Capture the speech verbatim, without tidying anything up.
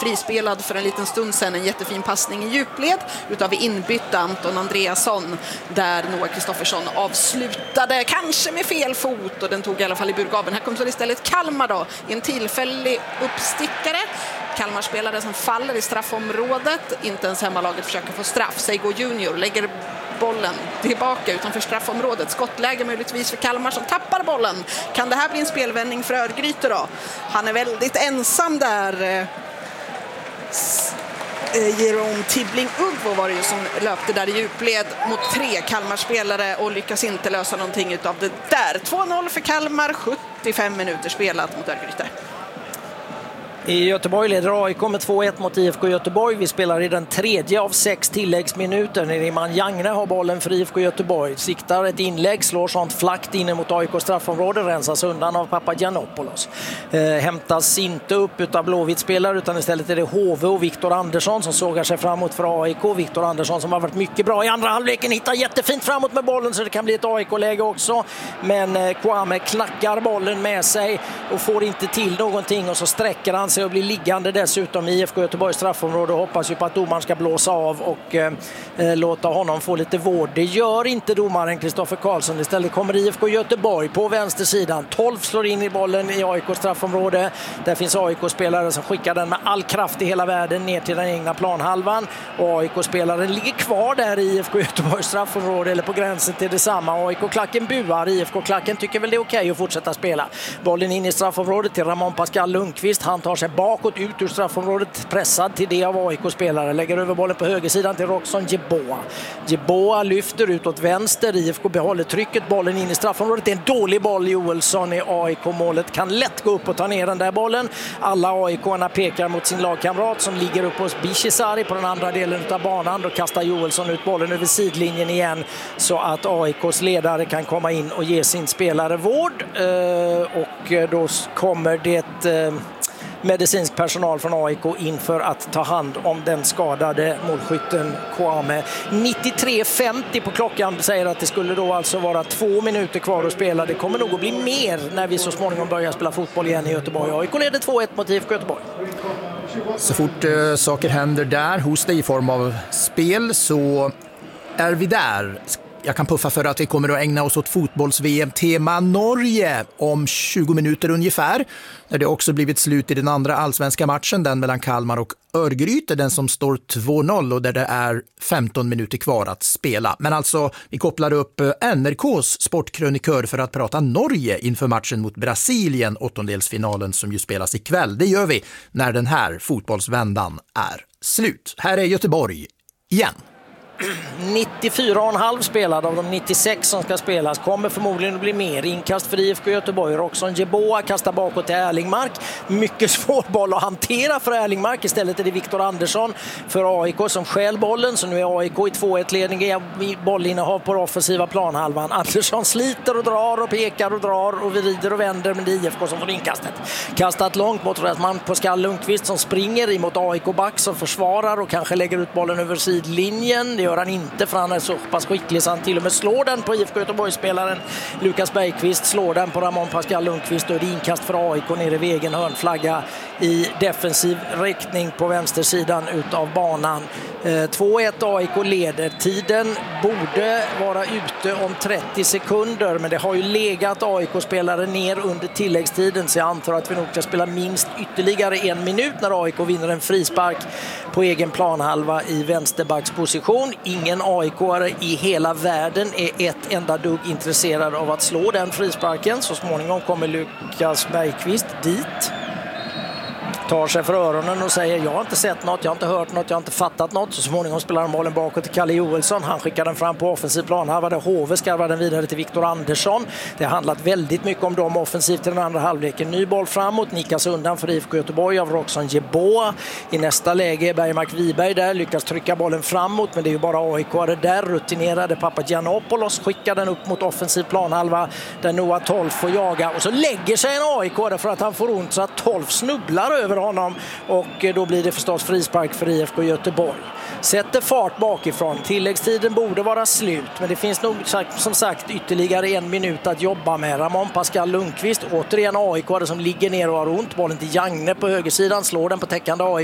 frispelad för en liten stund sedan. En jättefin passning i djupled utav inbytta Anton Andreasson där Noah Kristoffersson avslutade, kanske med fel fot, och den tog i alla fall i burgaven. Här kommer så istället Kalmar då, i en tillfällig uppstickare. Kalmar spelare som faller i straffområdet. Inte ens hemmalaget försöker få straff. Seigo Junior lägger bollen tillbaka utanför straffområdet. Skottläge möjligtvis för Kalmar som tappar bollen. Kan det här bli en spelvändning för Örgryte då? Han är väldigt ensam där. Jerome Tibbling-Ugvo var det ju som löpte där i djupled mot tre Kalmar-spelare och lyckas inte lösa någonting utav det där. två noll för Kalmar, sjuttiofem minuter spelat mot Örgryte. I Göteborg leder A I K med två ett mot I F K Göteborg. Vi spelar i den tredje av sex tilläggsminuter. Neriman Jagne har bollen för I F K Göteborg. Siktar ett inlägg, slår sånt flackt inne mot A I K straffområde. Rensas undan av Papagiannopoulos. Eh, hämtas inte upp av Blåvitt-spelare utan istället är det H V och Viktor Andersson som sågar sig framåt för A I K. Viktor Andersson som har varit mycket bra i andra halvleken hittar jättefint framåt med bollen så det kan bli ett A I K-läge också. Men eh, Kwame knackar bollen med sig och får inte till någonting och så sträcker han sig och blir liggande dessutom i I F K Göteborgs straffområde och hoppas ju på att domaren ska blåsa av och eh, låta honom få lite vård. Det gör inte domaren Kristoffer Karlsson. Istället kommer I F K Göteborg på vänstersidan. tolv slår in i bollen i A I K straffområde. Där finns A I K-spelare som skickar den med all kraft i hela världen ner till den egna planhalvan. Och A I K-spelaren ligger kvar där i I F K Göteborgs straffområde eller på gränsen till detsamma. A I K-klacken buar. I F K-klacken tycker väl det är okej okay att fortsätta spela. Bollen in i straffområdet till Ramon Pascal Lundqvist. Han tar sig bakåt ut ur straffområdet, pressad till det av A I K-spelare. Lägger över bollen på högersidan till Roxon Jeboa. Jeboa lyfter ut åt vänster. I F K behåller trycket. Bollen in i straffområdet. Det är en dålig boll. Joelsson i A I K-målet kan lätt gå upp och ta ner den där bollen. Alla A I K-arna pekar mot sin lagkamrat som ligger upp hos Bishizari på den andra delen av banan. Då kastar Joelsson ut bollen över sidlinjen igen så att A I K:s ledare kan komma in och ge sin spelare vård. Och då kommer det medicinsk personal från A I K in för att ta hand om den skadade målskytten Kwame. nittiotre femtio på klockan säger att det skulle då alltså vara två minuter kvar att spela. Det kommer nog att bli mer när vi så småningom börjar spela fotboll igen i Göteborg. A I K leder två ett mot I F K Göteborg. Så fort eh, saker händer där hos dig i form av spel så är vi där. Jag kan puffa för att vi kommer att ägna oss åt fotbolls-V M-tema Norge om tjugo minuter ungefär. När det också blivit slut i den andra allsvenska matchen, den mellan Kalmar och Örgryte, den som står två noll och där det är femton minuter kvar att spela. Men alltså, vi kopplar upp N R K:s sportkrönikör för att prata Norge inför matchen mot Brasilien, åttondelsfinalen som ju spelas ikväll. Det gör vi när den här fotbollsvändan är slut. Här är Göteborg igen. nittiofyra komma fem spelad av de nittiosex som ska spelas. Kommer förmodligen att bli mer. Inkast för I F K Göteborg. Roxon Jeboa kastar bakåt till Erlingmark. Mycket svår boll att hantera för Erlingmark. Istället är det Viktor Andersson för A I K som skäl bollen. Så nu är A I K i två ett-ledning i bollinnehav på offensiva planhalvan. Andersson sliter och drar och pekar och drar och vrider och vänder, men det är I F K som får inkastet. Kastat långt mot Ramon Pascal Lundqvist som springer emot A I K-back som försvarar och kanske lägger ut bollen över sidlinjen. Det gör han inte för han är så pass skicklig så han till och med slår den på I F K Göteborg-spelaren Lukas Bergqvist, slår den på Ramon Pascal Lundqvist och det är inkast för A I K nere i vägen, hörnflagga i defensiv riktning på vänstersidan utav banan. två ett A I K leder. Tiden borde vara ute om trettio sekunder, men det har ju legat A I K-spelare ner under tilläggstiden, så jag antar att vi nog ska spela minst ytterligare en minut när A I K vinner en frispark på egen planhalva i vänsterbacksposition. Ingen A I K-are i hela världen är ett enda dugg intresserad av att slå den frisparken. Så småningom kommer Lukas Bergqvist dit, tar sig för öronen och säger jag har inte sett något, jag har inte hört något, jag har inte fattat något. Så småningom spelar han bollen bakåt till Kalle Joelsson. Han skickar den fram på offensiv planhalva där H V skarvar den vidare till Viktor Andersson. Det har handlat väldigt mycket om dem offensivt till den andra halvleken. Ny boll framåt, nickas undan för I F K Göteborg av Roxon Jeboa. I nästa läge är Bergmark Wiberg där, lyckas trycka bollen framåt, men det är ju bara A I K-are där. Rutinerade Papagiannopoulos skickar den upp mot offensiv planhalva där Noah Tolf får jaga och så lägger sig en A I K där för att han får ont så att Tolf snubblar över honom och då blir det förstås frispark för I F K Göteborg. Sätter fart bakifrån. Tilläggstiden borde vara slut, men det finns nog som sagt ytterligare en minut att jobba med. Ramon Pascal Lundqvist, återigen A I K som ligger ner och har ont. Bollen till Jagne på högersidan, slår den på täckande A I